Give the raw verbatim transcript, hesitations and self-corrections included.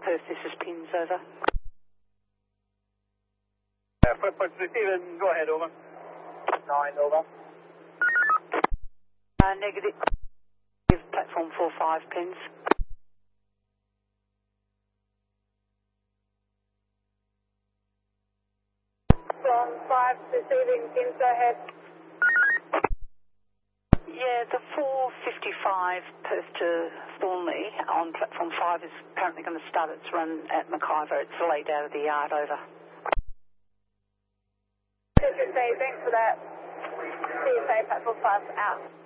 Perth, this is Pins, over. Uh, Footprints receiving, go ahead, over. Nine, over. Uh, negative. Platform four five, Pins. Platform five, receiving, Pins, go ahead. Yeah, the four fifty-five Perth to Thornley on platform five is apparently going to start its run at McIver. It's laid out of the yard, over. Thanks for that. C S A, platform five, out.